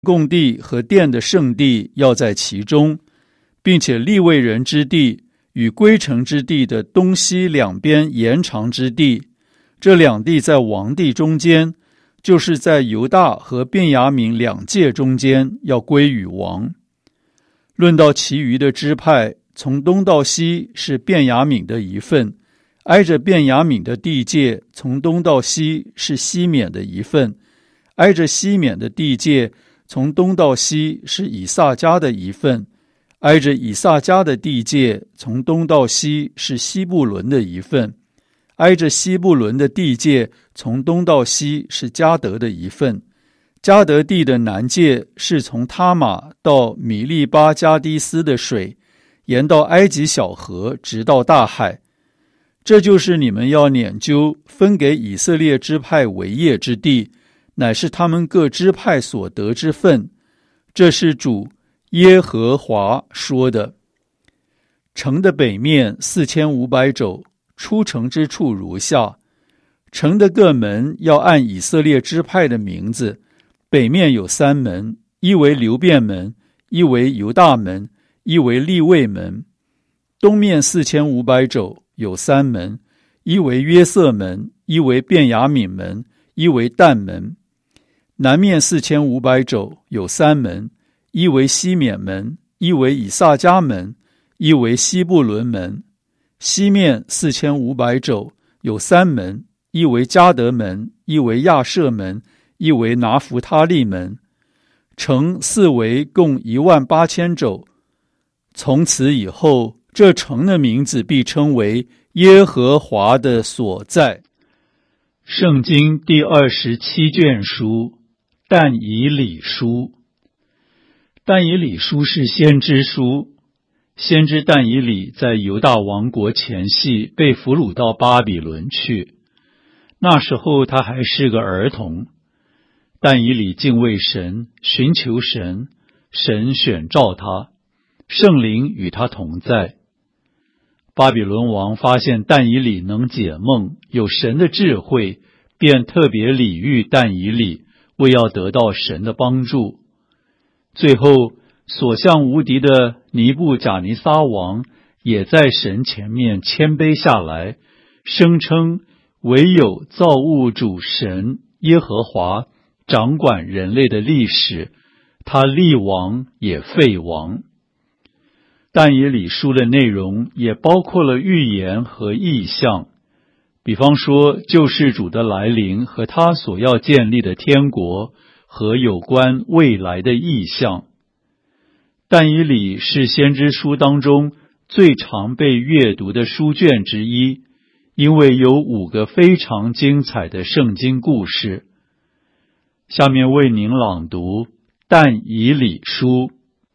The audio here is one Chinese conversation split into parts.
供地和殿的圣地要在其中，并且利未人之地与归城之地的东西两边延长之地，这两地在王地中间，就是在犹大和便雅悯两界中间，要归与王。论到其余的支派，从东到西是便雅悯的一份，挨着便雅悯的地界，从东到西是西缅的一份，挨着西缅的地界，从东到西是以萨迦的一份，挨着以萨迦的地界，从东到西是西布伦的一份，挨着西布伦的地界，从东到西是迦得的一份。迦得地的南界是从他玛到米利巴加低斯的水，沿到埃及小河，直到大海。这就是你们要研究分给以色列支派为业之地，乃是他们各支派所得之分。这是主耶和华说的。城的北面4500肘，出城之处如下。城的各门要按以色列支派的名字，北面有3门，一为流便门，一为犹大门，一为利未门。东面4500肘，有3门，一为约瑟门，一为便雅悯门，一为但门。南面4500肘，有3门，一为西缅门，一为以萨迦门，一为西布伦门。西面4500肘，有3门，一为迦得门，一为亚设门，一为拿弗他利门。城4围共18000肘。从此以后，这城的名字必称为耶和华的所在。圣经第27卷书，但以理书。但以理书是先知书。先知但以理在犹大王国前夕被俘虏到巴比伦去，那时候他还是个儿童。但以理敬畏神，寻求神，神选召他，圣灵与他同在。巴比伦王发现但以理能解梦，有神的智慧，便特别礼遇但以理，为要得到神的帮助。最后所向无敌的尼布甲尼撒王也在神前面谦卑下来，声称唯有造物主神耶和华掌管人类的历史，他立王也废王。但以理书的内容也包括了预言和异象，比方说救世主的来临和他所要建立的天国，和有关未来的异象。但以理是先知书当中最常被阅读的书卷之一，因为有5个非常精彩的圣经故事。下面为您朗读但以理书。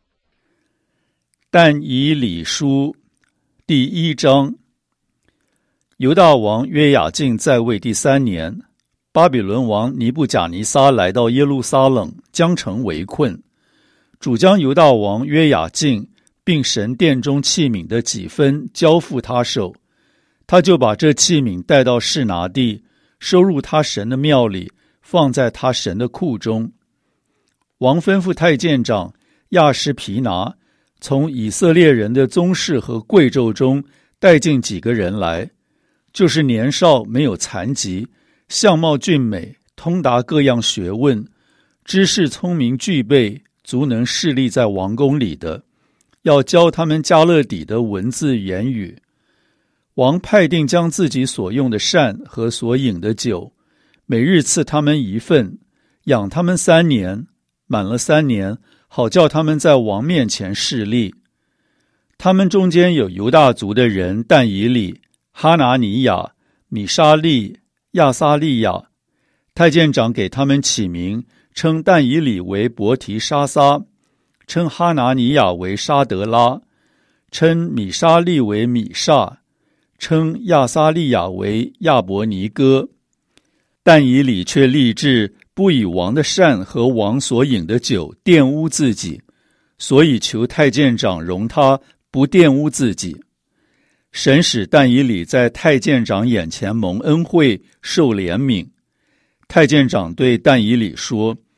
但以理书第1章。犹大王约雅敬在位第3年，巴比伦王尼布甲尼撒来到耶路撒冷，将城围困。主将犹大王约雅敬并神殿中器皿的几分交付他手，他就把这器皿带到示拿地，收入他神的庙里，放在他神的库中。王吩咐太监长亚施皮拿从以色列人的宗室和贵胄中带进几个人来，就是年少没有残疾，相貌俊美，通达各样学问，知识聪明具备，足能侍立在王宫里的，要教他们加勒底的文字言语。王派定将自己所用的膳和所饮的酒，每日赐他们1份，养他们3年，满了3年，好叫他们在王面前侍立。他们中间有犹大族的人但以理、哈拿尼亚、米沙利、亚撒利亚。太监长给他们起名，称但以理为伯提沙撒，称哈拿尼亚为沙德拉，称米沙利为米煞，称亚撒利亚为亚伯尼哥。但以理却立志不以王的膳和王所饮的酒玷污自己，所以求太监长容他不玷污自己。神使但以理在太监长眼前蒙恩惠，受怜悯。太监长对但以理说：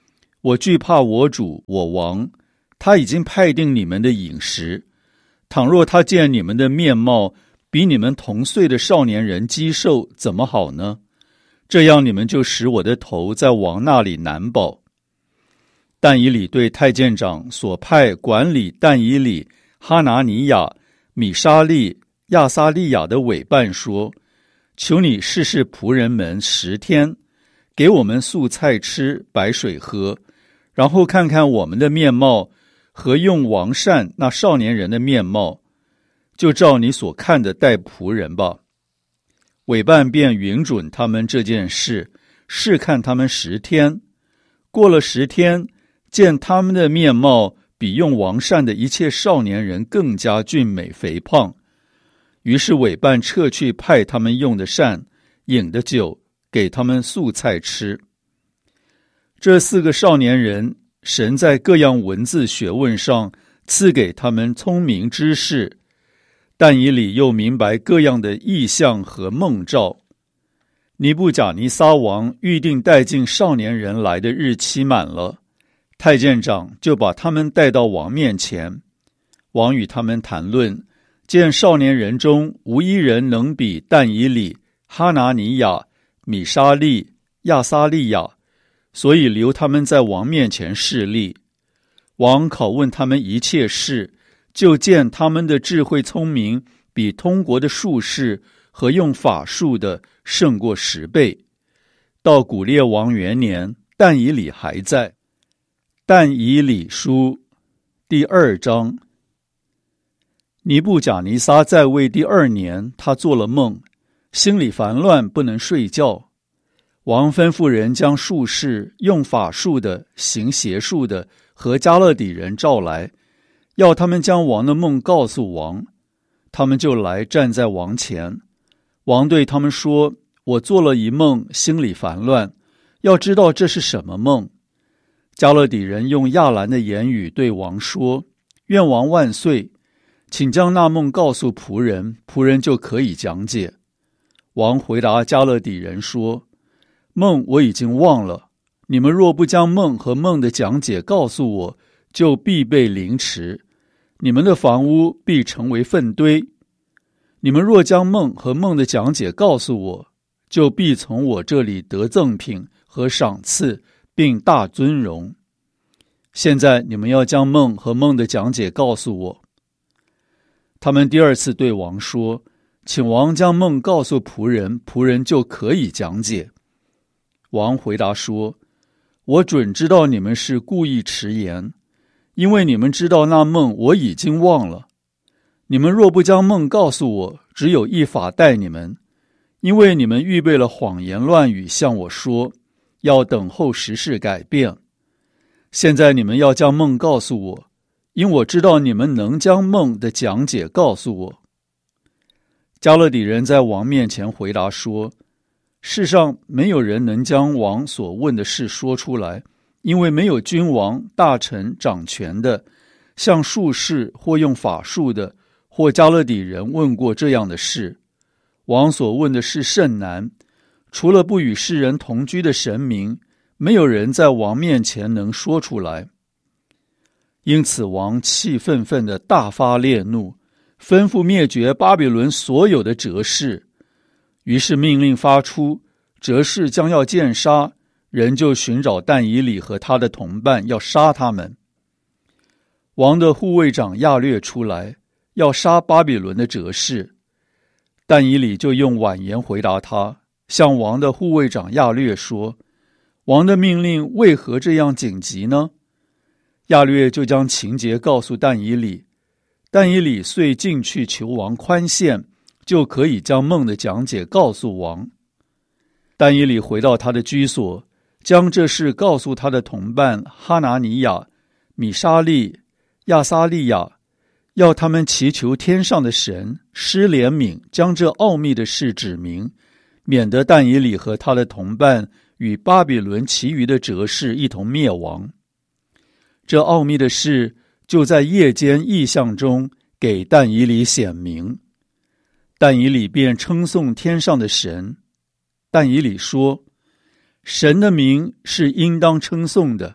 我惧怕我主我王，他已经派定你们的饮食。倘若他见你们的面貌比你们同岁的少年人肌瘦，怎么好呢？这样你们就使我的头在王那里难保。但以理对太监长所派管理但以理、哈拿尼亚、米沙利、亚撒利亚的委办说：求你试试仆人们10天，给我们素菜吃，白水喝，然后看看我们的面貌和用王善那少年人的面貌，就照你所看的待仆人吧。委办便允准他们这件事，试看他们10天。过了10天，见他们的面貌比用王善的一切少年人更加俊美肥胖，于是委办撤去派他们用的膳、饮的酒，给他们素菜吃。这4个少年人，神在各样文字学问上赐给他们聪明知识，但以理又明白各样的异象和梦兆。尼布甲尼撒王预定带进少年人来的日期满了，太监长就把他们带到王面前。王与他们谈论，见少年人中无一人能比但以理、哈拿尼亚、米沙利、亚撒利亚，所以留他们在王面前侍立。王拷问他们一切事，就见他们的智慧聪明比通国的术士和用法术的胜过10倍。到古列王元年，但以理还在。但以理书第2章。尼布甲尼撒在位第2年，他做了梦，心里烦乱，不能睡觉。王吩咐人将术士、用法术的、行邪术的和加勒底人召来，要他们将王的梦告诉王。他们就来站在王前。王对他们说：我做了一梦，心里烦乱，要知道这是什么梦。加勒底人用亚兰的言语对王说：愿王万岁，请将那梦告诉仆人，仆人就可以讲解。王回答加勒底人说：梦我已经忘了，你们若不将梦和梦的讲解告诉我，就必被凌迟，你们的房屋必成为粪堆。你们若将梦和梦的讲解告诉我，就必从我这里得赠品和赏赐，并大尊荣。现在你们要将梦和梦的讲解告诉我。他们第2次对王说：请王将梦告诉仆人，仆人就可以讲解。王回答说：我准知道你们是故意迟延，因为你们知道那梦我已经忘了。你们若不将梦告诉我，只有一法待你们，因为你们预备了谎言乱语向我说，要等候时事改变。现在你们要将梦告诉我，因我知道你们能将梦的讲解告诉我。加勒底人在王面前回答说：世上没有人能将王所问的事说出来，因为没有君王、大臣、掌权的，像术士或用法术的，或加勒底人问过这样的事。王所问的事甚难，除了不与世人同居的神明，没有人在王面前能说出来。因此王气愤愤地大发烈怒，吩咐灭绝巴比伦所有的哲士。于是命令发出，哲士将要见杀，人就寻找但以理和他的同伴，要杀他们。王的护卫长亚略出来，要杀巴比伦的哲士。但以理就用婉言回答他，向王的护卫长亚略说：王的命令为何这样紧急呢？亚略就将情节告诉但以理，但以理遂进去求王宽限，就可以将梦的讲解告诉王。但以理回到他的居所，将这事告诉他的同伴哈拿尼亚、米沙利、亚撒利亚，要他们祈求天上的神施怜悯，将这奥秘的事指明，免得但以理和他的同伴与巴比伦其余的哲士一同灭亡。这奥秘的事就在夜间异象中给但以理显明。但以理便称颂天上的神。但以理说：神的名是应当称颂的，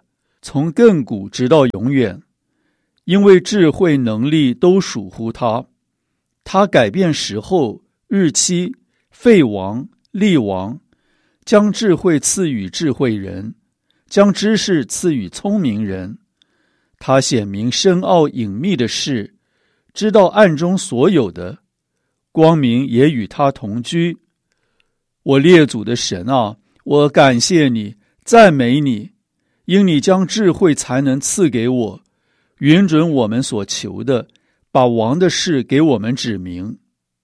从亘古直到永远，因为智慧能力都属乎他。他改变时候、日期、废王、立王，将智慧赐予智慧人，将知识赐予聪明人。他显明深奥隐秘的事，知道暗中所有的，光明也与他同居。我列祖的神啊，我感谢你，赞美你，因你将智慧才能赐给我，允准我们所求的，把王的事给我们指明。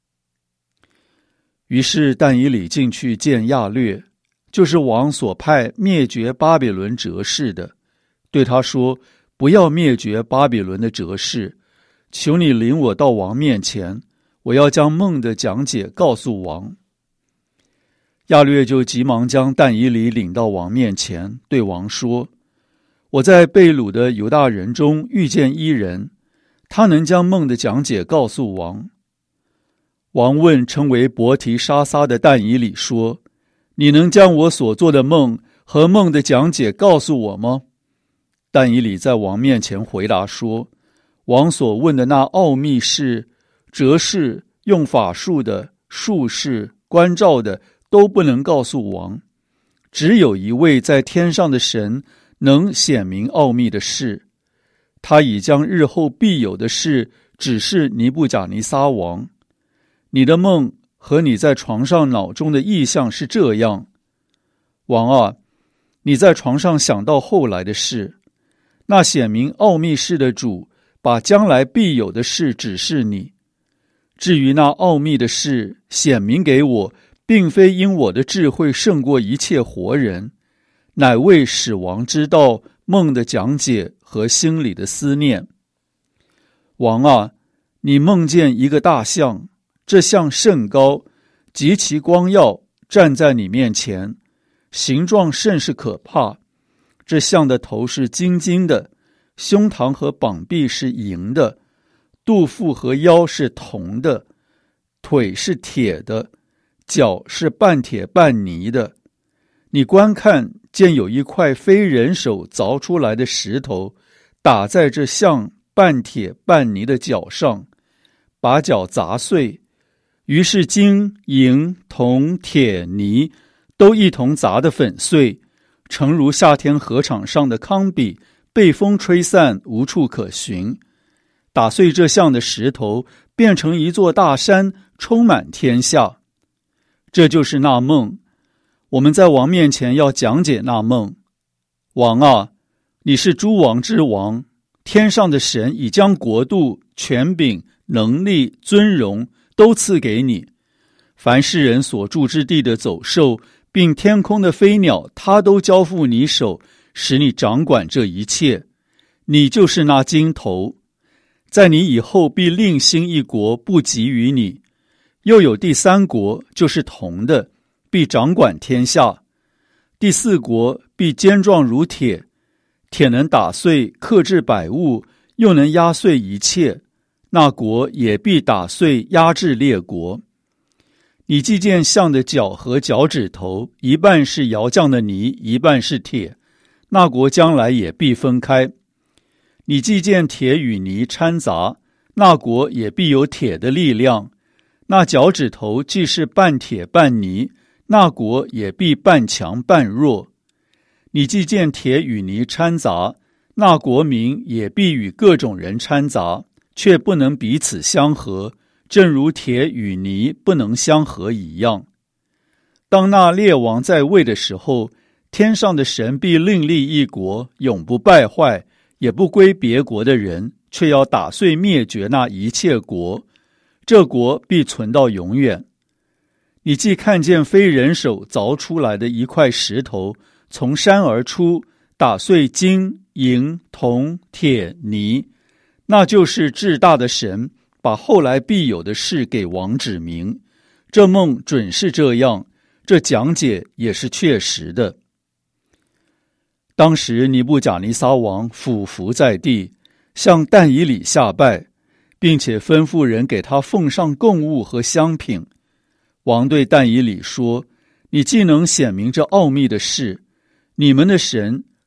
于是但以理进去见亚略，就是王所派灭绝巴比伦哲士的，对他说：不要灭绝巴比伦的哲士，求你领我到王面前，我要将梦的讲解告诉王。亚略就急忙将但以理领到王面前，对王说：我在被掳的犹大人中遇见一人，他能将梦的讲解告诉王。王问称为伯提沙撒的但以理说：你能将我所做的梦和梦的讲解告诉我吗？但以理在王面前回答说：王所问的那奥秘事、哲士、用法术的、术士、关照的，都不能告诉王，只有一位在天上的神能显明奥秘的事。他已将日后必有的事指示尼布甲尼撒王。你的梦和你在床上脑中的意象是这样：王啊，你在床上想到后来的事，那显明奥秘事的主把将来必有的事指示你。至于那奥秘的事显明给我，并非因我的智慧胜过一切活人，乃为使王知道梦的讲解和心里的思念。王啊，你梦见一个大象，这象甚高，极其光耀，站在你面前，形状甚是可怕。这象的头是金金的，胸膛和膀臂是银的，肚腹和腰是铜的，腿是铁的，脚是半铁半泥的。你观看，见有一块非人手凿出来的石头，打在这像半铁半泥的脚上，把脚砸碎。于是金、银、铜、铁、泥都一同砸得粉碎，诚如夏天禾场上的糠秕，被风吹散，无处可寻。打碎这像的石头，变成一座大山，充满天下。这就是那梦，我们在王面前要讲解那梦。王啊，你是诸王之王，天上的神已将国度、权柄、能力、尊荣都赐给你。凡世人所住之地的走兽，并天空的飞鸟，他都交付你手，使你掌管这一切。你就是那金头，在你以后必另兴一国，不及于你。又有第三国，就是铜的，必掌管天下。第四国必坚壮如铁，铁能打碎克制百物，又能压碎一切。那国也必打碎压制列国。你既见象的脚和脚趾头，一半是窑匠的泥，一半是铁，那国将来也必分开。你既见铁与泥掺杂，那国也必有铁的力量。那脚趾头既是半铁半泥，那国也必半强半弱。你既见铁与泥掺杂，那国民也必与各种人掺杂，却不能彼此相合，正如铁与泥不能相合一样。当那列王在位的时候，天上的神必另立一国，永不败坏，也不归别国的人，却要打碎灭绝那一切国，这国必存到永远。你既看见非人手凿出来的一块石头，从山而出，打碎金、银、铜、铁、泥，那就是至大的神把后来必有的事给王指明。这梦准是这样，这讲解也是确实的。当时尼布甲尼撒王俯伏在地，向但以理下拜，并且吩咐人给他奉上供物和香品。王对但以理说：你既能显明这奥秘的事，你们的神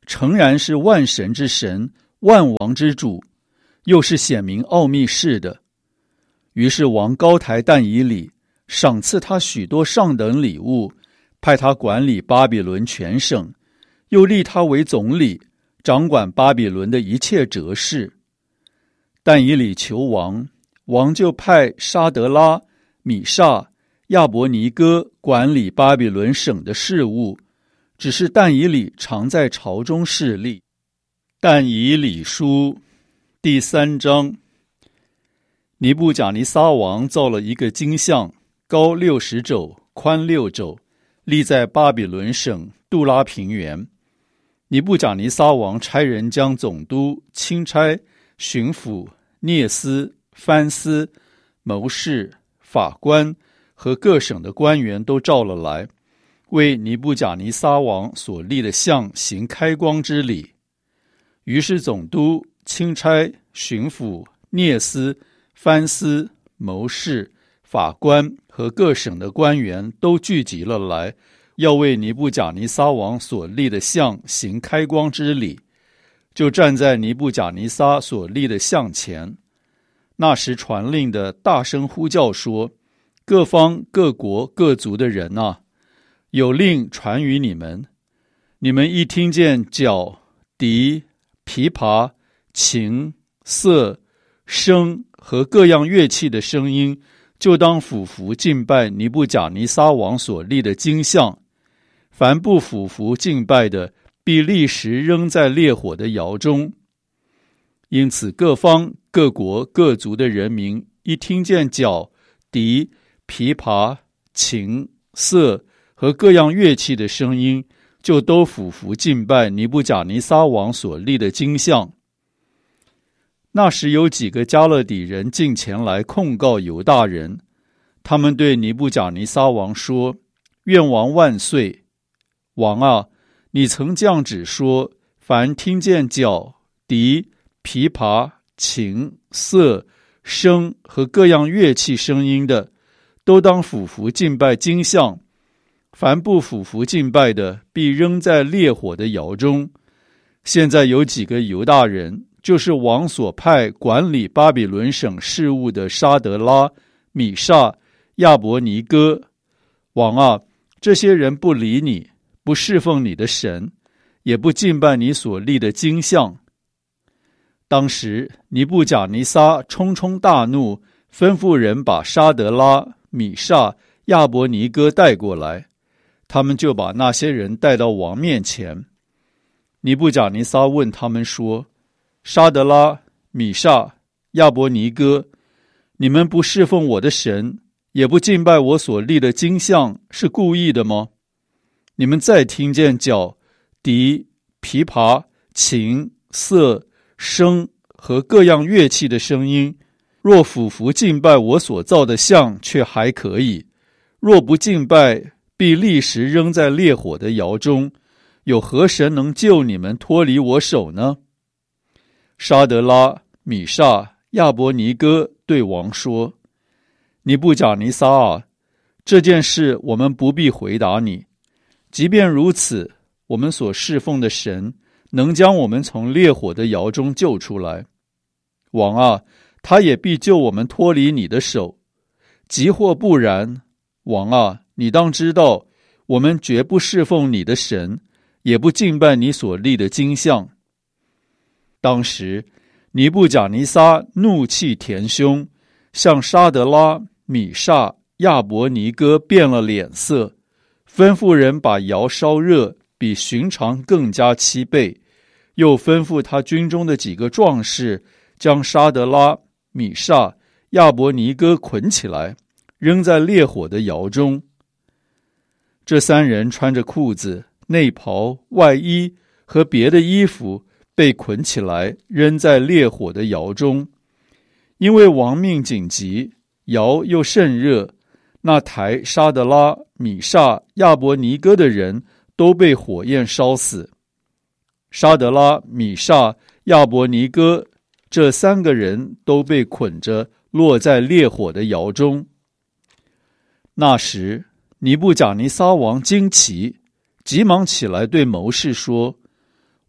诚然是万神之神，万王之主，又是显明奥秘事的。于是王高抬但以理，赏赐他许多上等礼物，派他管理巴比伦全省，又立他为总理，掌管巴比伦的一切哲事。但以理求王，王就派沙得拉、米煞、亚伯尼哥管理巴比伦省的事务，只是但以理常在朝中侍立。但以理书第3章。尼布甲尼撒王造了一个金像，高60肘，宽6肘，立在巴比伦省杜拉平原。尼布甲尼撒王差人将总督、钦差、巡抚、聂司、藩司、谋士、法官和各省的官员都召了来，为尼布甲尼撒王所立的像行开光之礼。于是总督、钦差、巡抚、聂司、藩司、谋士、法官和各省的官员都聚集了来，要为尼布甲尼撒王所立的像行开光之礼，就站在尼布甲尼撒所立的像前。那时传令的大声呼叫说：各方各国各族的人啊，有令传于你们，你们一听见角、笛、琵琶、琴、瑟、笙和各样乐器的声音，就当俯伏敬拜尼布甲尼撒王所立的金像。凡不俯伏敬拜的，必立时扔在烈火的窑中。因此各方各国各族的人民一听见角、笛、琵琶、琴、瑟和各样乐器的声音，就都俯伏敬拜尼布甲尼撒王所立的金像。那时有几个加勒底人进前来控告犹大人，他们对尼布甲尼撒王说：愿王万岁！王啊，你曾降旨说，凡听见角、笛、琵琶、琴、瑟、笙和各样乐器声音的，都当俯伏敬拜金像。凡不俯伏敬拜的，必扔在烈火的窑中。现在有几个犹大人，就是王所派管理巴比伦省事务的沙得拉、米煞、亚伯尼哥。王啊，这些人不理你，不侍奉你的神，也不敬拜你所立的金像。当时尼布甲尼撒冲冲大怒，吩咐人把沙得拉、米煞、亚伯尼哥带过来，他们就把那些人带到王面前。尼布甲尼撒问他们说：沙得拉、米煞、亚伯尼哥，你们不侍奉我的神，也不敬拜我所立的金像，是故意的吗？你们再听见角、笛、琵琶、琴、瑟、笙和各样乐器的声音，若俯伏敬拜我所造的像，却还可以；若不敬拜，必立时扔在烈火的窑中。有何神能救你们脱离我手呢？沙得拉、米煞、亚伯尼哥对王说：尼布甲尼撒啊，这件事我们不必回答你。即便如此，我们所侍奉的神能将我们从烈火的窑中救出来。王啊，他也必救我们脱离你的手。即或不然，王啊，你当知道，我们绝不侍奉你的神，也不敬拜你所立的金像。当时尼布甲尼撒怒气填胸，向沙得拉、米煞、亚伯尼哥变了脸色，吩咐人把窑烧热，比寻常更加7倍，又吩咐他军中的几个壮士，将沙得拉、米煞、亚伯尼哥捆起来，扔在烈火的窑中。这3人穿着裤子、内袍、外衣和别的衣服，被捆起来，扔在烈火的窑中。因为王命紧急，窑又甚热，那抬沙得拉、米煞、亚伯尼哥的人都被火焰烧死。沙得拉、米煞、亚伯尼哥这3个人都被捆着，落在烈火的窑中。那时尼布甲尼撒王惊奇，急忙起来对谋士说：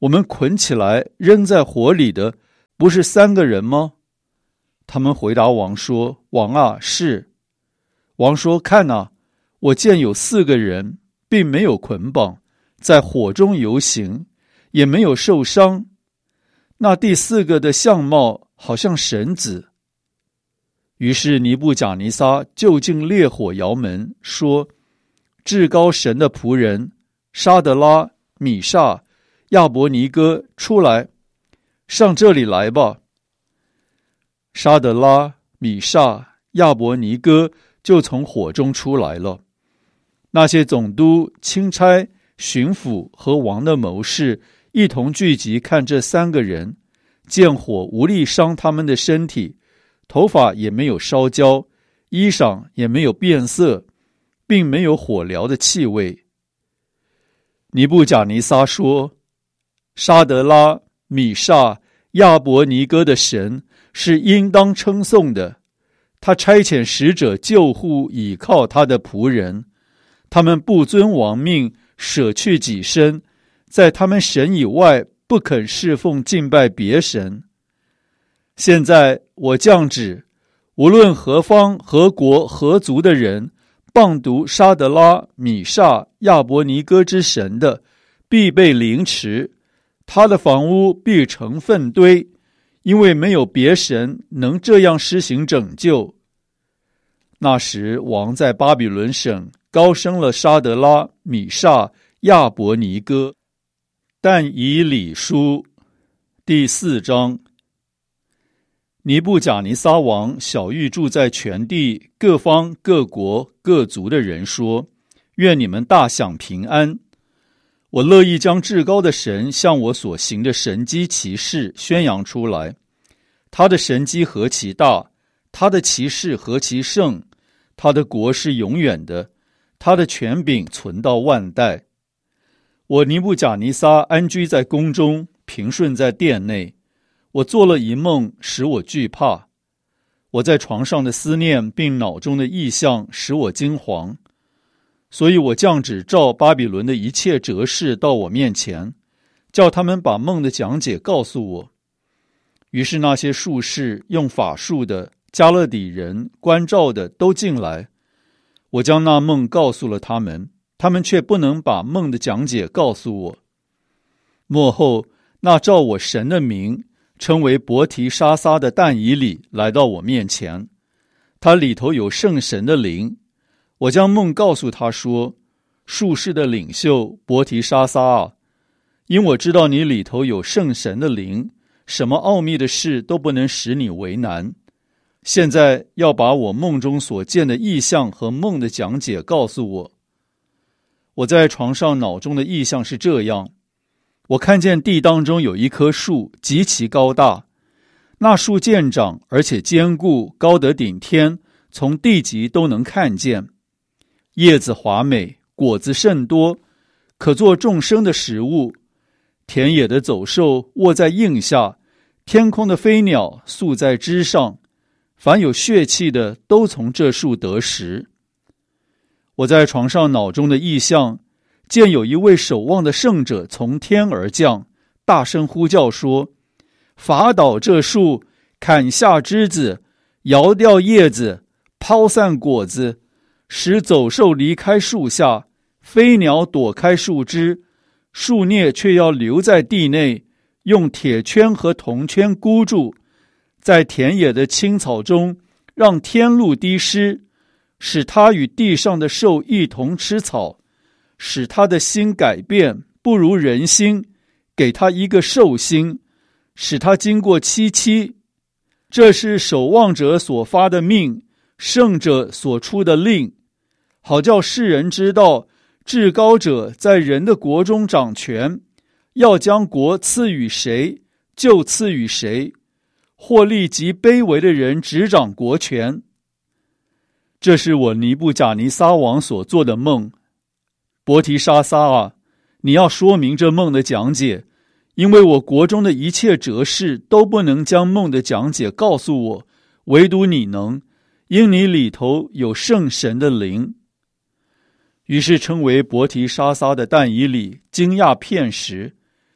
我们捆起来扔在火里的不是3个人吗？他们回答王说：王啊，是。王说：看啊，我见有4个人，并没有捆绑，在火中游行，也没有受伤。那第4个的相貌好像神子。于是尼布甲尼撒就近烈火窑门，说：至高神的仆人沙得拉、米煞、亚伯尼哥，出来，上这里来吧。沙得拉、米煞、亚伯尼哥就从火中出来了。那些总督、钦差、巡抚和王的谋士一同聚集看这3个人，见火无力伤他们的身体，头发也没有烧焦，衣裳也没有变色，并没有火燎的气味。尼布甲尼撒说：沙得拉、米煞、亚伯尼哥的神是应当称颂的，他差遣使者救护倚靠他的仆人，他们不遵王命，舍去己身，在他们神以外不肯侍奉敬拜别神。现在我降旨，无论何方何国何族的人谤读沙得拉、米煞、亚伯尼哥之神的，必被凌迟，他的房屋必成粪堆，因为没有别神能这样施行拯救。那时王在巴比伦省高升了沙得拉、米煞、亚伯尼哥。但以理书第4章。尼布甲尼撒王晓谕住在全地各方各国各族的人说：愿你们大享平安。我乐意将至高的神向我所行的神迹奇事宣扬出来。他的神迹何其大，他的奇事何其盛，他的国是永远的，他的权柄存到万代。我尼布甲尼撒安居在宫中，平顺在殿内。我做了一梦，使我惧怕。我在床上的思念并脑中的意象使我惊惶。所以我降旨召巴比伦的一切哲士到我面前，叫他们把梦的讲解告诉我。于是那些术士、用法术的、加勒底人、观照的都进来。我将那梦告诉了他们，他们却不能把梦的讲解告诉我。末后，那照我神的名称为伯提沙撒的但以理来到我面前，他里头有圣神的灵。我将梦告诉他说：术士的领袖伯提沙撒啊，因我知道你里头有圣神的灵，什么奥秘的事都不能使你为难。现在要把我梦中所见的异象和梦的讲解告诉我。我在床上脑中的异象是这样：我看见地当中有一棵树，极其高大，那树健长，而且坚固，高得顶天，从地极都能看见。叶子华美，果子甚多，可做众生的食物。田野的走兽卧在荫下，天空的飞鸟宿在枝上，凡有血气的都从这树得食。我在床上脑中的异象，见有一位守望的圣者从天而降，大声呼叫说：伐倒这树，砍下枝子，摇掉叶子，抛散果子，使走兽离开树下，飞鸟躲开树枝，树孽却要留在地内，用铁圈和铜圈箍住，在田野的青草中让天露滴湿，使它与地上的兽一同吃草，使他的心改变，不如人心，给他一个兽心，使他经过七七。这是守望者所发的命，圣者所出的令，好叫世人知道，至高者在人的国中掌权，要将国赐予谁，就赐予谁，或立极卑微的人执掌国权。这是我尼布甲尼撒王所做的梦。伯提沙撒啊，你要说明这梦的讲解，因为我国中的一切哲士都不能将梦的讲解告诉我，唯独你能，因你里头有圣神的灵。于是称为伯提沙撒的但以理惊讶片时，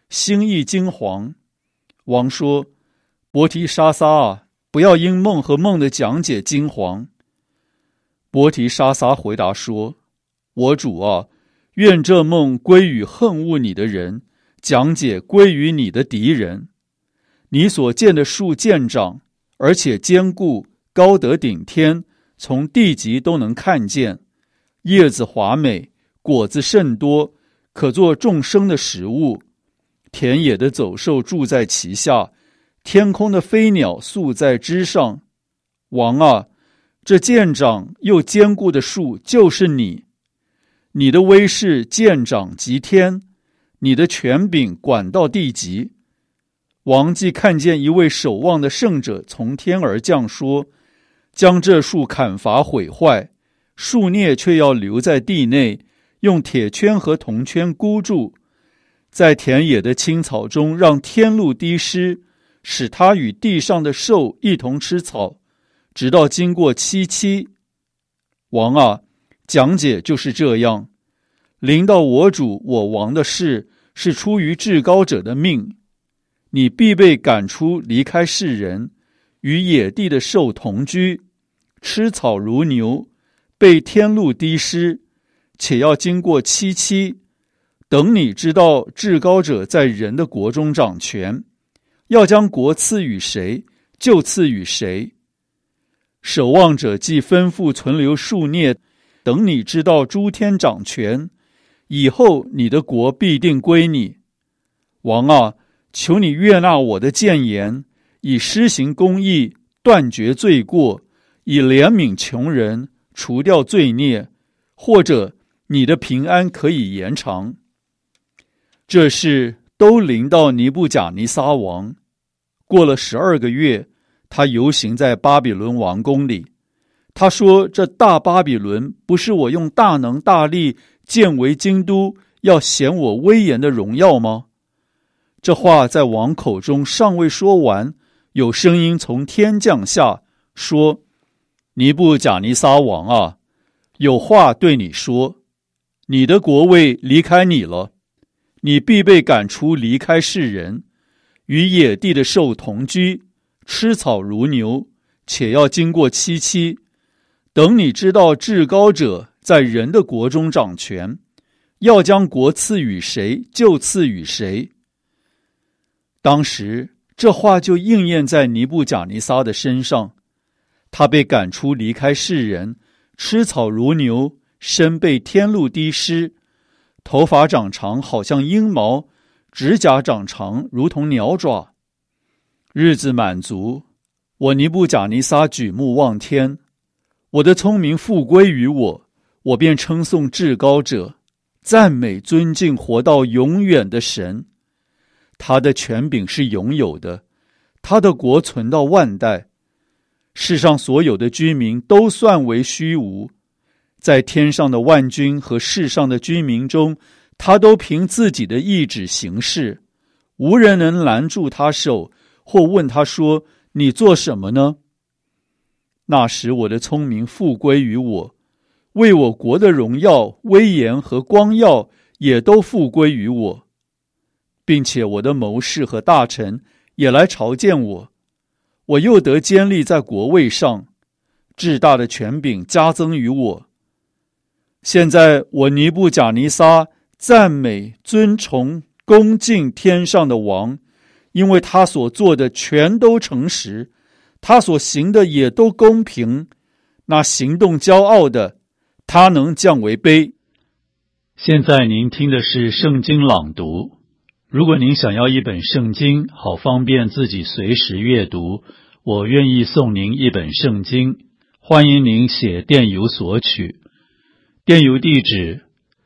心意惊惶。王说：伯提沙撒啊，不要因梦和梦的讲解惊惶。伯提沙撒回答说：我主啊，愿这梦归于恨恶你的人，讲解归于你的敌人。你所见的树渐长，而且坚固，高得顶天，从地极都能看见，叶子华美，果子甚多，可作众生的食物。田野的走兽住在其下，天空的飞鸟宿在枝上。王啊，这渐长又坚固的树就是你，你的威势渐长及天，你的权柄管到地极。王既看见一位守望的圣者从天而降，说：将这树砍伐毁坏，树孽却要留在地内，用铁圈和铜圈箍住，在田野的青草中让天露滴湿，使它与地上的兽一同吃草，直到经过7期。王啊，讲解就是这样。临到我主我王的事，是出于至高者的命。你必被赶出，离开世人，与野地的兽同居，吃草如牛，被天露滴湿，且要经过7期。等你知道至高者在人的国中掌权，要将国赐予谁，就赐予谁。守望者既吩咐存留树孽，等你知道诸天掌权，以后你的国必定归你。王啊，求你悦纳我的谏言，以施行公义，断绝罪过，以怜悯穷人，除掉罪孽，或者你的平安可以延长。这事都临到尼布甲尼撒王。过了12个月，他游行在巴比伦王宫里。他说：这大巴比伦不是我用大能大力建为京都，要显我威严的荣耀吗？这话在王口中尚未说完，有声音从天降下，说：尼布甲尼撒王啊，有话对你说，你的国位离开你了，你必被赶出，离开世人，与野地的兽同居，吃草如牛，且要经过7期。等你知道至高者在人的国中掌权，要将国赐予谁，就赐予谁。当时这话就应验在尼布甲尼撒的身上，他被赶出，离开世人，吃草如牛，身被天露滴湿，头发长长好像鹰毛，指甲长长如同鸟爪。日子满足，我尼布甲尼撒举目望天，我的聪明复归于我，我便称颂至高者，赞美尊敬活到永远的神。他的权柄是永有的，他的国存到万代。世上所有的居民都算为虚无，在天上的万军和世上的居民中，他都凭自己的意志行事，无人能拦住他手，或问他说：你做什么呢？那时我的聪明复归于我，为我国的荣耀、威严和光耀也都复归于我，并且我的谋士和大臣也来朝见我，我又得坚立在国位上，至大的权柄加增于我。现在我尼布甲尼撒赞美、尊崇、恭敬天上的王，因为他所做的全都诚实，他所行的也都公平。那行动骄傲的，他能降为卑。现在您听的是圣经朗读。如果您想要一本圣经，好方便自己随时阅读，我愿意送您一本圣经，欢迎您写电邮索取。电邮地址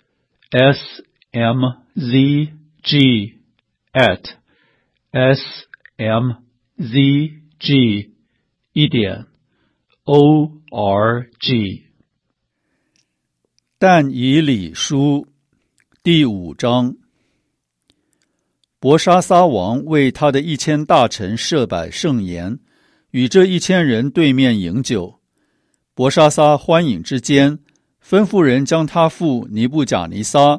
smzg@smzg.org。 但以理书第5章。伯沙撒王为他的1000大臣设摆盛筵，与这1000人对面饮酒。伯沙撒欢饮之间，吩咐人将他父尼布甲尼撒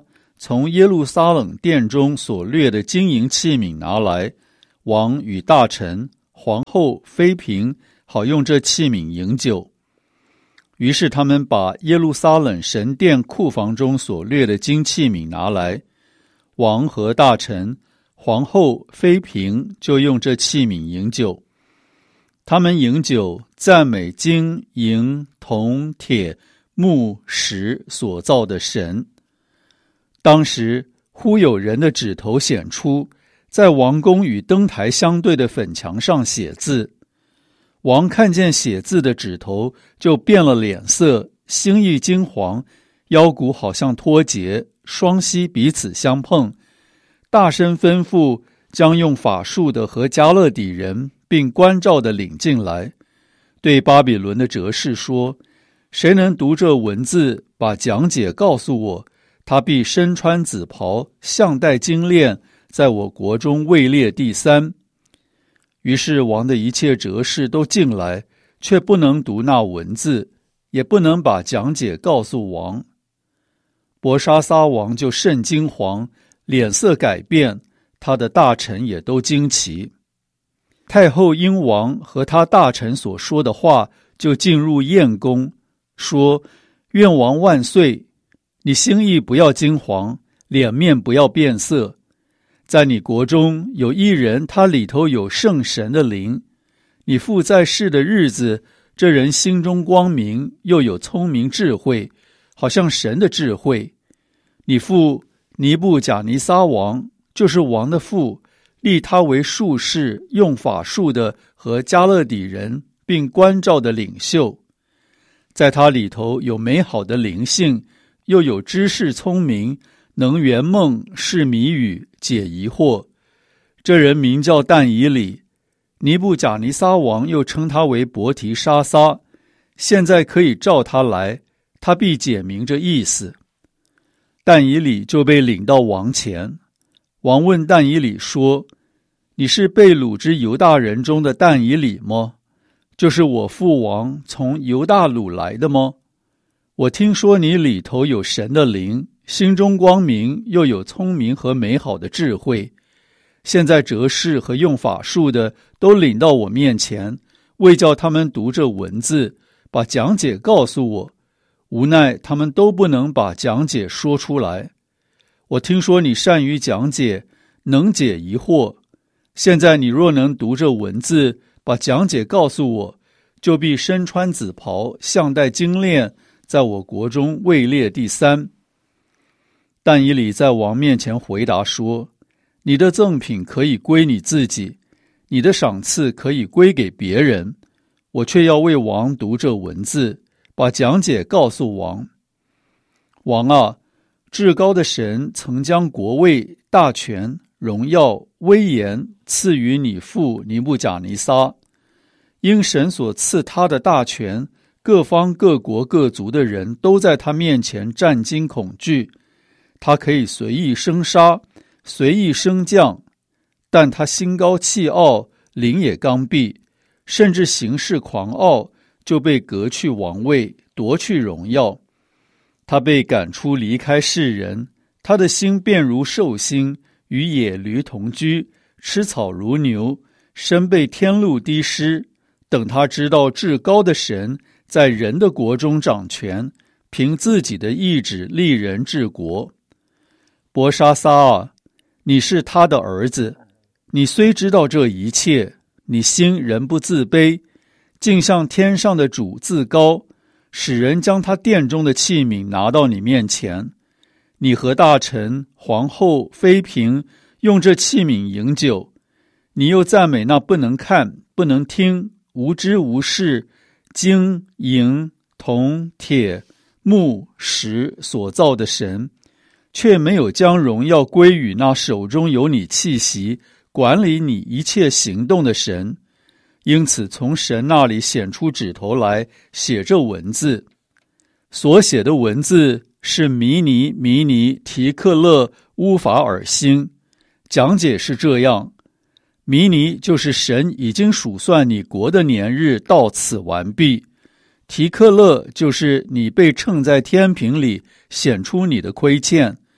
从耶路撒冷殿中所掠的金银器皿拿来，王与大臣、皇后、妃嫔好用这器皿饮酒。于是他们把耶路撒冷神殿库房中所掠的金器皿拿来，王和大臣、皇后、妃嫔就用这器皿饮酒。他们饮酒，赞美金、银、铜、铁、木、石所造的神。当时忽有人的指头显出，在王宫与灯台相对的粉墙上写字。王看见写字的指头，就变了脸色，心意惊惶，腰骨好像脱节，双膝彼此相碰，大声吩咐将用法术的和迦勒底人并关照的领进来，对巴比伦的哲士说：谁能读这文字，把讲解告诉我，他必身穿紫袍，项戴金链，在我国中位列第3。于是王的一切哲士都进来，却不能读那文字，也不能把讲解告诉王。伯沙撒王就甚惊惶，脸色改变，他的大臣也都惊奇。太后因王和他大臣所说的话，就进入宴宫，说：愿王万岁！你心意不要惊惶，脸面不要变色。在你国中有一人，他里头有圣神的灵。你父在世的日子，这人心中光明，又有聪明智慧，好像神的智慧。你父尼布甲尼撒王，就是王的父，立他为术士，用法术的和迦勒底人，并关照的领袖。在他里头有美好的灵性，又有知识聪明，能圆梦，释谜语，解疑惑。这人名叫但以理，尼布甲尼撒王又称他为伯提沙撒。现在可以召他来，他必解明这意思。但以理就被领到王前。王问但以理说：你是被掳之犹大人中的但以理吗？就是我父王从犹大掳来的吗？我听说你里头有神的灵，心中光明，又有聪明和美好的智慧。现在哲士和用法术的都领到我面前，为叫他们读这文字，把讲解告诉我。无奈他们都不能把讲解说出来。我听说你善于讲解，能解疑惑。现在你若能读这文字，把讲解告诉我，就必身穿紫袍，项戴金链，在我国中位列第3。但以理在王面前回答说：你的赠品可以归你自己，你的赏赐可以归给别人，我却要为王读这文字，把讲解告诉王。王啊，至高的神曾将国位、大权、荣耀、威严赐予你父尼布甲尼撒。因神所赐他的大权，各方各国各族的人都在他面前战惊恐惧。他可以随意生杀，随意升降，但他心高气傲，灵也刚愎，甚至行事狂傲，就被革去王位，夺去荣耀。他被赶出离开世人，他的心变如兽心，与野驴同居，吃草如牛，身被天露滴湿。等他知道至高的神在人的国中掌权，凭自己的意志立人治国。伯沙撒啊，你是他的儿子，你虽知道这一切，你心仍不自卑，竟向天上的主自高，使人将他殿中的器皿拿到你面前。你和大臣、皇后、妃嫔用这器皿饮酒，你又赞美那不能看、不能听、无知无识、金、银、铜、铁、木、石所造的神，却没有将荣耀归于那手中有你气息、管理你一切行动的神。因此从神那里显出指头来，写这文字。所写的文字是弥尼提克勒乌法尔星。讲解是这样：弥尼就是神已经数算你国的年日到此完毕，提克勒就是你被称在天平里，显出你的亏欠，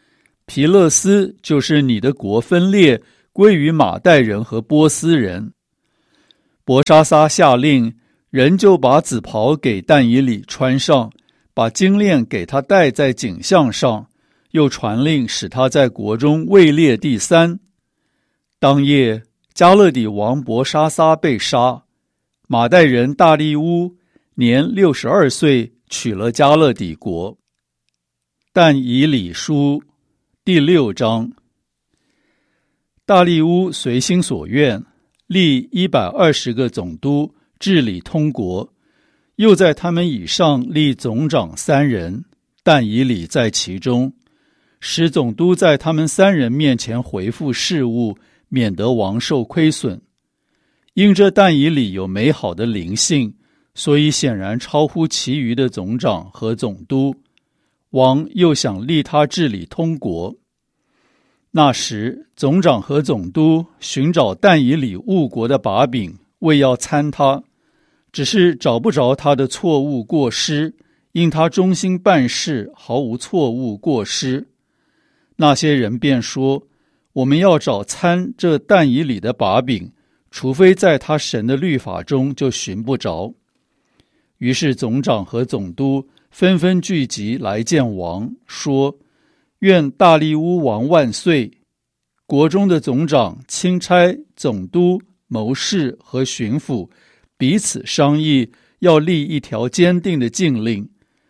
皮勒斯就是你的国分裂归于马代人和波斯人。伯沙撒下令，人就把紫袍给但以理穿上，把金链给他戴在颈项上，又传令使他在国中位列第3。当夜，加勒底王伯沙撒被杀，马代人大利乌年62岁取了加勒底国。但以理书第6章。大利乌随心所愿，立120个总督治理通国，又在他们以上立总长3人，但以理在其中，使总督在他们3人面前回复事务，免得王受亏损。因这但以理有美好的灵性，所以显然超乎其余的总长和总督。王又想立他治理通国。那时总长和总督寻找但以理误国的把柄，为要参他，只是找不着他的错误过失，因他忠心办事，毫无错误过失。那些人便说，我们要找参这但以理的把柄，除非在他神的律法中，就寻不着。于是总长和总督纷纷聚集来见王，说，愿大利乌王万岁！国中的总长、钦差、总督、谋士和巡抚彼此商议，要立一条坚定的禁令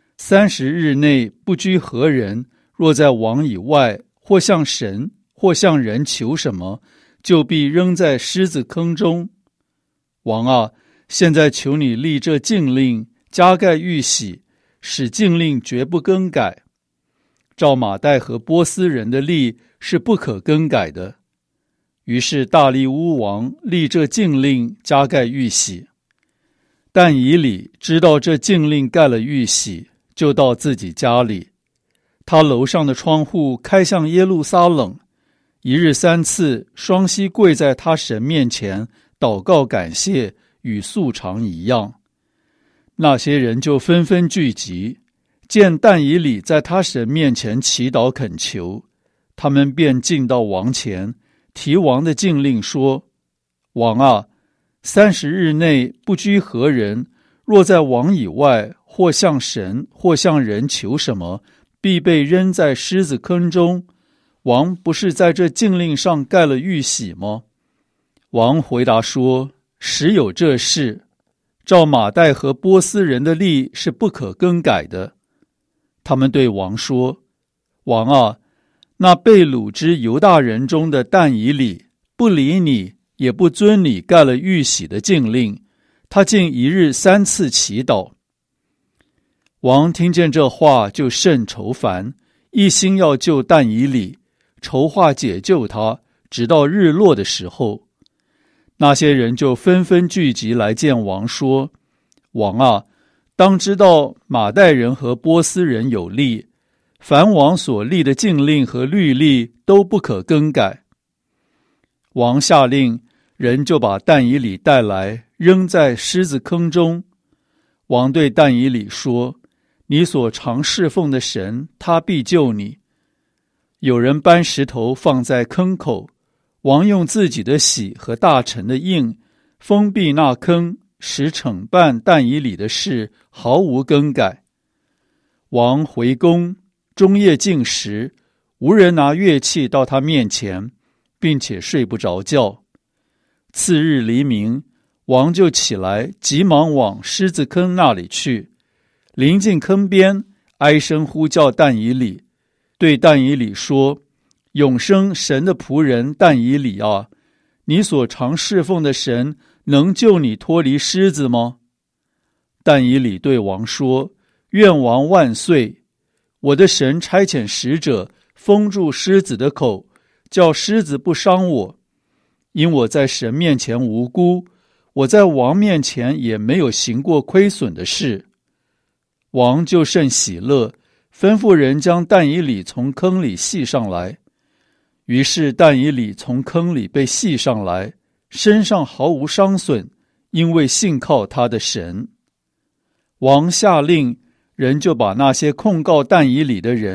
：30日内不拘何人，若在王以外，或向神，或向人求什么，就必扔在狮子坑中。王啊，现在求你立这禁令，加盖玉玺，使禁令绝不更改。照马代和波斯人的例是不可更改的。于是大利乌王立这禁令，加盖玉玺。但以理知道这禁令盖了玉玺，就到自己家里，他楼上的窗户开向耶路撒冷，一日3次双膝跪在他神面前祷告感谢，与素常一样。那些人就纷纷聚集，见但以理在他神面前祈祷恳求，他们便进到王前，提王的禁令说，王啊，30日内不拘何人，若在王以外，或向神，或向人求什么，必被扔在狮子坑中。王不是在这禁令上盖了玉玺吗？王回答说，实有这事，照马代和波斯人的例是不可更改的。他们对王说，王啊，那被掳之犹大人中的但以理不理你，也不遵你盖了玉玺的禁令，他竟一日3次祈祷。王听见这话，就甚愁烦，一心要救但以理，筹划解救他，直到日落的时候。那些人就纷纷聚集来见王，说，王啊，当知道马代人和波斯人有例，凡王所立的禁令和律例都不可更改。王下令，人就把但以理带来，扔在狮子坑中。王对但以理说，你所常侍奉的神，他必救你。有人搬石头放在坑口，王用自己的玺和大臣的印封闭那坑，使惩办但以理的事毫无更改。王回宫，终夜禁食，无人拿乐器到他面前，并且睡不着觉。次日黎明，王就起来，急忙往狮子坑那里去。临近坑边，哀声呼叫但以理，对但以理说，永生神的仆人但以理啊，你所常侍奉的神能救你脱离狮子吗？但以理对王说，愿王万岁！我的神差遣使者封住狮子的口，叫狮子不伤我。因我在神面前无辜，我在王面前也没有行过亏损的事。王就甚喜乐，吩咐人将但以理从坑里系上来。于是但以理从坑里被系上来，身上毫无伤损，因为信靠他的神。王下令，人就把那些控告但以理的人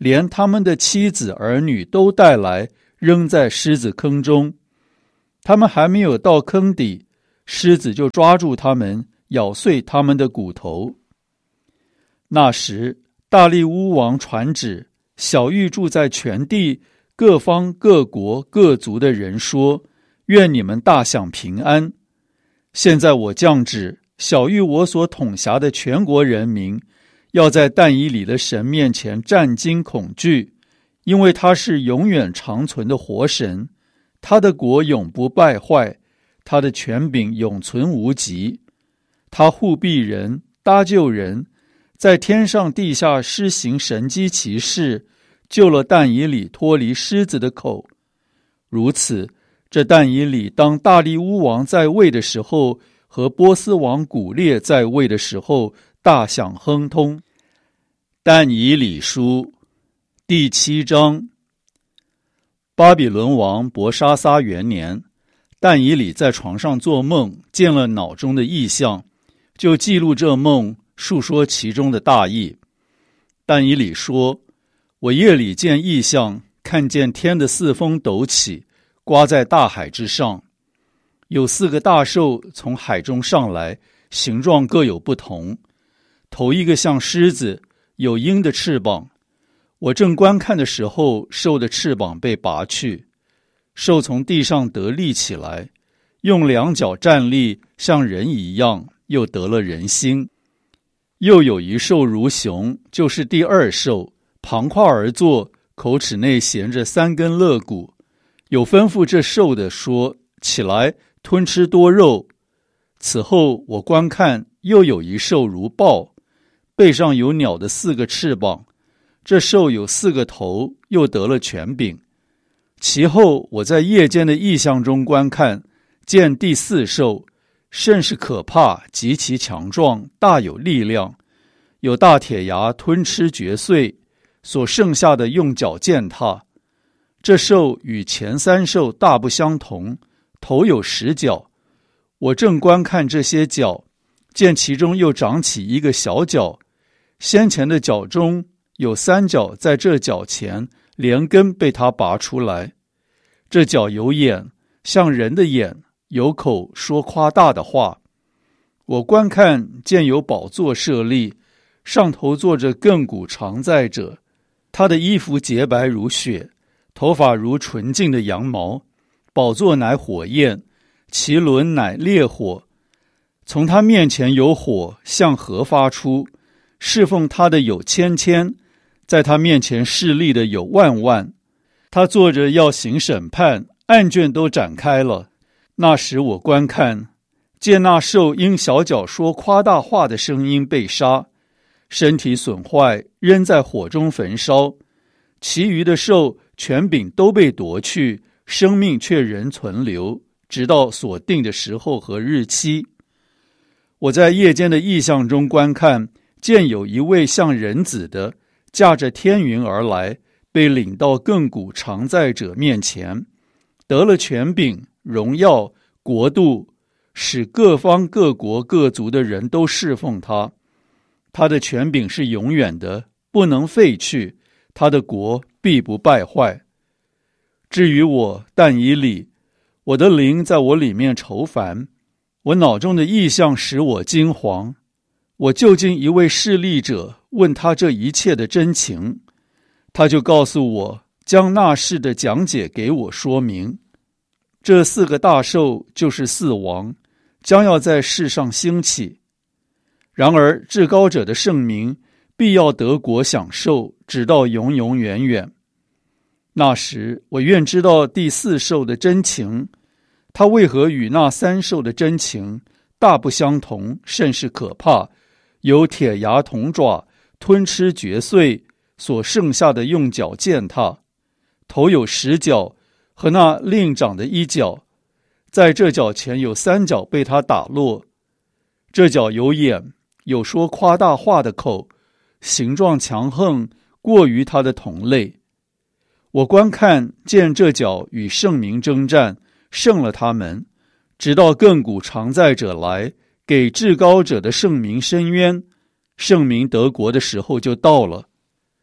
连他们的妻子儿女都带来，扔在狮子坑中。他们还没有到坑底，狮子就抓住他们，咬碎他们的骨头。那时，大利乌王传旨，晓谕住在全地各方各国各族的人说：愿你们大享平安。现在我降旨，晓谕我所统辖的全国人民，要在但以理的神面前战惊恐惧，因为他是永远长存的活神，他的国永不败坏，他的权柄永存无极。他护庇人，搭救人，在天上地下施行神迹奇事，救了但以理脱离狮子的口。如此，这但以理当大利乌王在位的时候，和波斯王古列在位的时候，大享亨通。但以理书第7章。巴比伦王伯沙撒元年，但以理在床上做梦，见了脑中的异象，就记录这梦，述说其中的大意。但以理说：我夜里见异象，看见天的四风陡起，刮在大海之上，有4个大兽从海中上来，形状各有不同。头一个像狮子，有鹰的翅膀。我正观看的时候，兽的翅膀被拔去，兽从地上得立起来，用2脚站立，像人一样，又得了人心。又有一兽如熊，就是第2兽，旁跨而坐，口齿内衔着3根肋骨。有吩咐这兽的说：起来，吞吃多肉。此后我观看，又有一兽如豹，背上有鸟的4个翅膀，这兽有4个头，又得了权柄。其后我在夜间的异象中观看，见第4兽，甚是可怕，极其强壮，大有力量，有大铁牙吞吃嚼碎，所剩下的用脚践踏。这兽与前3兽大不相同，头有10角。我正观看这些角，见其中又长起一个小角，先前的角中有3角在这角前，连根被它拔出来。这角有眼，像人的眼，有口，说夸大的话。我观看，见有宝座设立，上头坐着亘古常在者，他的衣服洁白如雪，头发如纯净的羊毛，宝座乃火焰，其轮乃烈火。从他面前有火向河发出，侍奉他的有千千，在他面前侍立的有万万。他坐着要行审判，案卷都展开了。那时我观看，见那兽因小角说夸大话的声音被杀，身体损坏，扔在火中焚烧。其余的兽权柄都被夺去，生命却仍存留，直到所定的时候和日期。我在夜间的异象中观看，见有一位像人子的，驾着天云而来，被领到亘古常在者面前，得了权柄、荣耀、国度，使各方各国各族的人都侍奉他。他的权柄是永远的，不能废去，他的国必不败坏。至于我但以理，我的灵在我里面愁烦，我脑中的意象使我惊惶。我就近一位侍立者，问他这一切的真情，他就告诉我，将那事的讲解给我说明。这4个大兽就是4王，将要在世上兴起。然而至高者的圣名必要得国享受，直到永永远远。那时我愿知道第4兽的真情，它为何与那3兽的真情大不相同，甚是可怕，有铁牙铜爪，吞吃嚼碎，所剩下的用脚践踏，头有10角，和那另长的1角，在这角前有3角被他打落。这角有眼，有说夸大话的口，形状强横，过于他的同类。我观看，见这角与圣民征战，胜了他们，直到亘古常在者来，给至高者的圣民伸冤，圣民得国的时候就到了。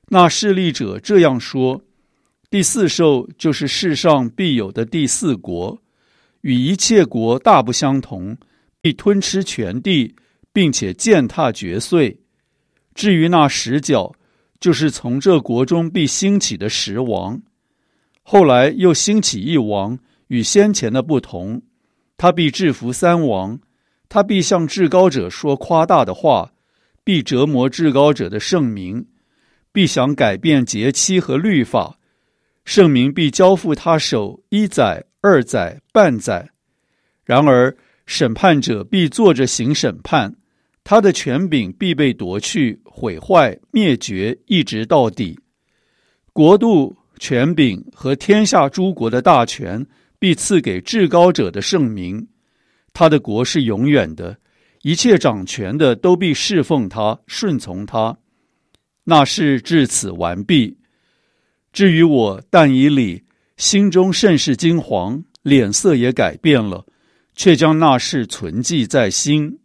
那势力者这样说：第四兽就是世上必有的第四国，与一切国大不相同，必吞吃全地，并且践踏绝燧。至于那10角，就是从这国中必兴起的10王。后来又兴起一王，与先前的不同，他必制服3王，他必向至高者说夸大的话，必折磨至高者的圣名，必想改变节期和律法，圣名必交付他手1载、2载、半载。然而审判者必坐着行审判，他的权柄必被夺去、毁坏、灭绝，一直到底。国度、权柄和天下诸国的大权必赐给至高者的圣名，他的国是永远的，一切掌权的都必侍奉他、顺从他。那事至此完毕。至于我但以理，心中甚是惊惶，脸色也改变了，却将那事存记在心。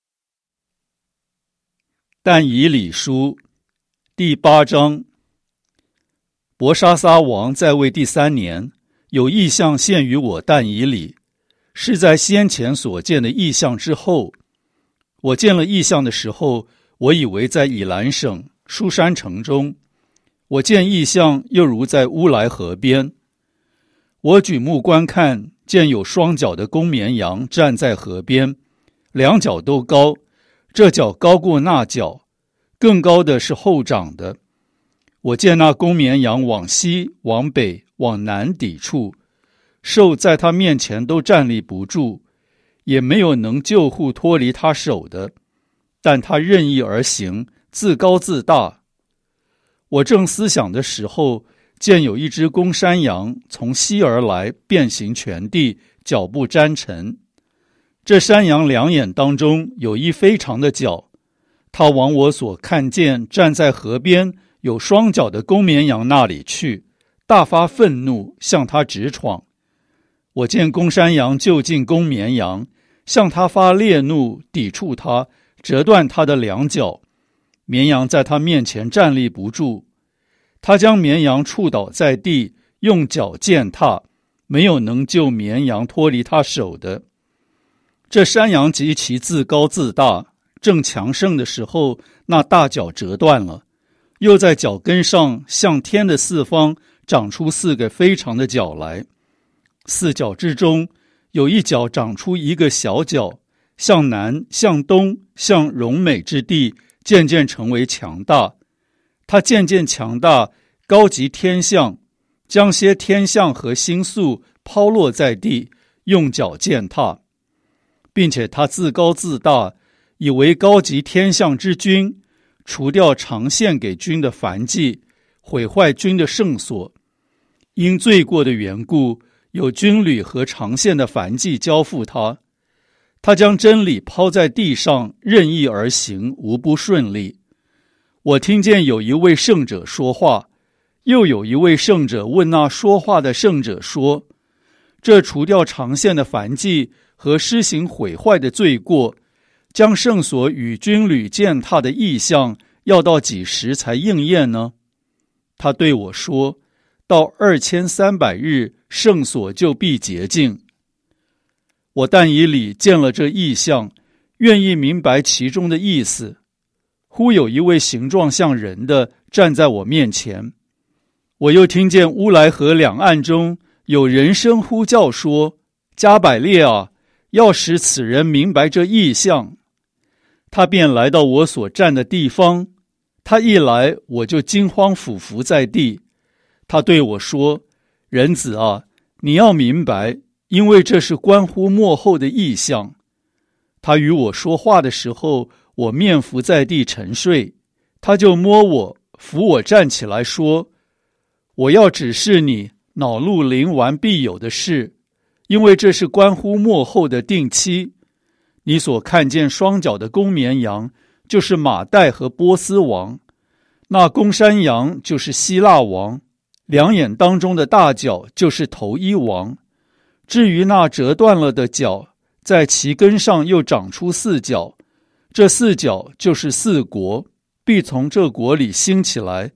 但以理书第8章。伯沙撒王在位第3年，有异象现于我但以理，是在先前所见的异象之后。我见了异象的时候，我以为在以兰省书珊城中，我见异象又如在乌来河边。我举目观看，见有双脚的公绵羊站在河边，2脚都高，这脚高过那脚，更高的是后长的。我见那公绵羊往西、往北、往南抵触，兽在他面前都站立不住，也没有能救护脱离他手的，但他任意而行，自高自大。我正思想的时候，见有一只公山羊从西而来，遍行全地，脚步沾尘。这山羊2眼当中有一非常的角，它往我所看见站在河边有双脚的公绵羊那里去，大发愤怒，向他直闯。我见公山羊就近公绵羊，向他发烈怒，抵触他，折断他的2脚。绵羊在他面前站立不住，他将绵羊触倒在地，用脚践踏，没有能救绵羊脱离他手的。这山羊极其自高自大，正强盛的时候，那大脚折断了，又在脚跟上向天的4方长出4个非常的角来。4角之中，有一角长出一个小角，向南、向东、向荣美之地，渐渐成为强大。它渐渐强大，高及天象，将些天象和星宿抛落在地，用脚践踏，并且他自高自大，以为高级天象之君，除掉常献给君的燔祭，毁坏君的圣所。因罪过的缘故，有军旅和常献的燔祭交付他。他将真理抛在地上，任意而行，无不顺利。我听见有一位圣者说话，又有一位圣者问那说话的圣者说：这除掉常献的燔祭和施行毁坏的罪过，将圣所与军旅践踏的异象，要到几时才应验呢？他对我说：到2300日，圣所就必洁净。我但以理见了这异象，愿意明白其中的意思。忽有一位形状像人的站在我面前，我又听见乌来河两岸中有人声呼叫说：加百列啊，要使此人明白这异象。他便来到我所站的地方，他一来，我就惊慌俯伏在地。他对我说：人子啊，你要明白，因为这是关乎末后的异象。他与我说话的时候，我面伏在地沉睡，他就摸我，扶我站起来说：我要指示你恼怒临完必有的事，因为这是关乎末后的定期。你所看见双脚的公绵羊，就是马代和波斯王；那公山羊就是希腊王；两眼当中的大角就是头一王。至于那折断了的角，在其根上又长出4角，这4角就是4国，必从这国里兴起来。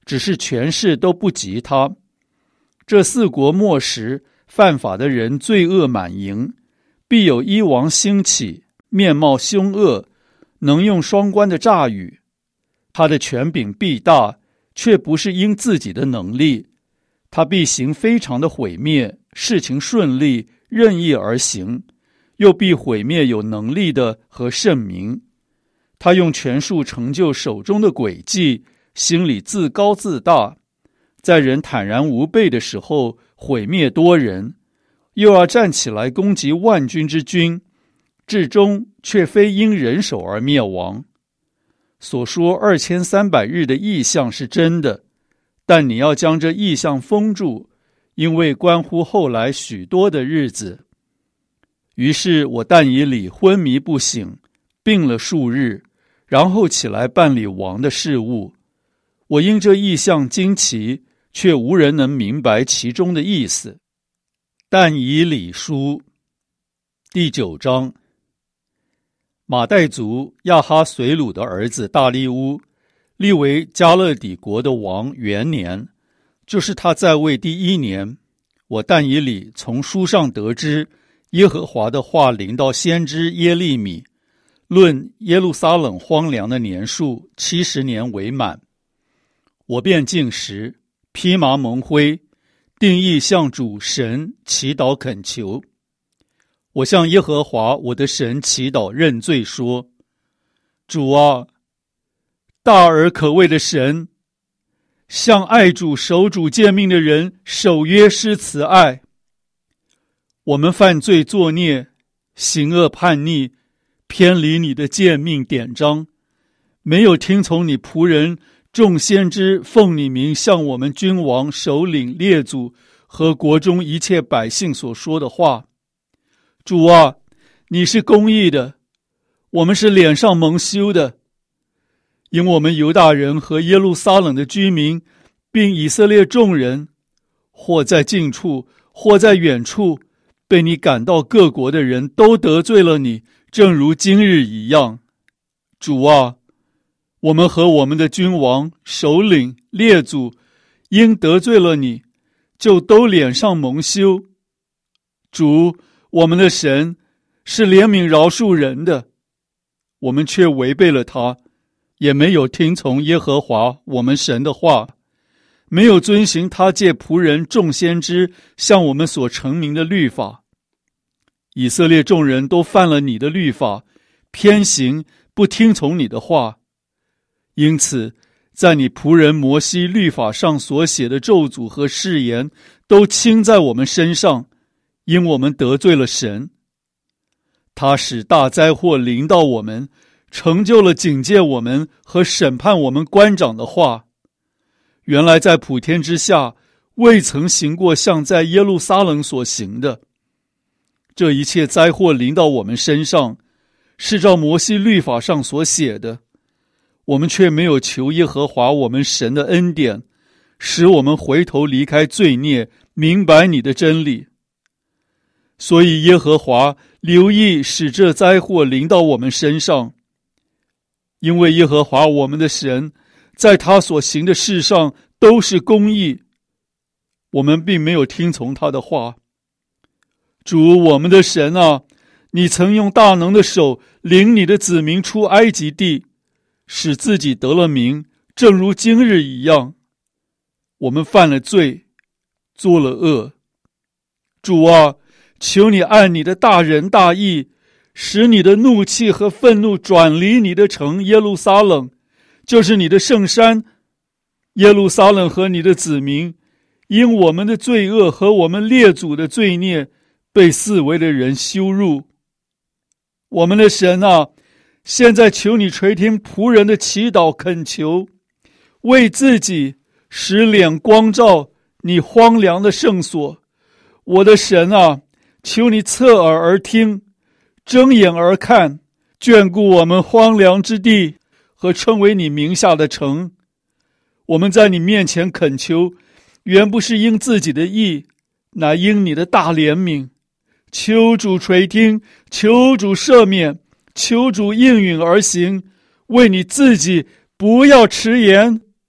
只是权势都不及他。这4国末时，犯法的人罪恶满盈，必有一王兴起，面貌凶恶，能用双关的诈语。他的权柄必大，却不是因自己的能力。他必行非常的毁灭，事情顺利，任意而行，又必毁灭有能力的和圣民。他用权术成就手中的诡计，心里自高自大，在人坦然无备的时候毁灭多人，又要站起来攻击万军之君，至终却非因人手而灭亡。所说2300日的异象是真的，但你要将这异象封住，因为关乎后来许多的日子。于是我但以理昏迷不醒，病了数日，然后起来办理王的事务。我因这异象惊奇，却无人能明白其中的意思。但以理书第9章。马代族亚哈随鲁的儿子大利乌立为加勒底国的王元年，就是他在位第1年，我但以理从书上得知耶和华的话临到先知耶利米，论耶路撒冷荒凉的年数70年为满。我便进食，披麻蒙灰，定义向主神祈祷恳求。我向耶和华我的神祈祷认罪说：主啊，大而可畏的神，向爱主守主诫命的人守约施慈爱。我们犯罪作孽，行恶叛逆，偏离你的诫命典章，没有听从你仆人众先知奉你名向我们君王首领列祖和国中一切百姓所说的话。主啊，你是公义的，我们是脸上蒙羞的，因我们犹大人和耶路撒冷的居民，并以色列众人，或在近处，或在远处，被你赶到各国的人都得罪了你，正如今日一样。主啊，我们和我们的君王、首领、列祖，因得罪了你，就都脸上蒙羞。主，我们的神是怜悯饶恕人的，我们却违背了他，也没有听从耶和华我们神的话，没有遵行他借仆人众先知向我们所成名的律法。以色列众人都犯了你的律法，偏行不听从你的话，因此在你仆人摩西律法上所写的咒诅和誓言都倾在我们身上，因我们得罪了神。他使大灾祸临到我们，成就了警戒我们和审判我们官长的话。原来在普天之下未曾行过像在耶路撒冷所行的。这一切灾祸临到我们身上，是照摩西律法上所写的，我们却没有求耶和华我们神的恩典，使我们回头离开罪孽，明白你的真理。所以耶和华留意使这灾祸临到我们身上，因为耶和华我们的神在他所行的事上都是公义，我们并没有听从他的话。主我们的神啊，你曾用大能的手领你的子民出埃及地，使自己得了名，正如今日一样。我们犯了罪，做了恶。主啊，求你按你的大仁大义，使你的怒气和愤怒转离你的城耶路撒冷，就是你的圣山。耶路撒冷和你的子民，因我们的罪恶和我们列祖的罪孽，被四围的人羞辱。我们的神啊，现在求你垂听仆人的祈祷恳求，为自己使脸光照你荒凉的圣所。我的神啊，求你侧耳而听，睁眼而看，眷顾我们荒凉之地和称为你名下的城。我们在你面前恳求，原不是因自己的义，乃因你的大怜悯。求主垂听，求主赦免，求主应允而行，为你自己不要迟延。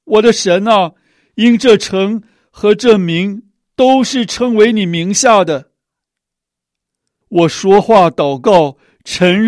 我的神啊，因这城和这名都是称为你名下的。我说话祷告，承认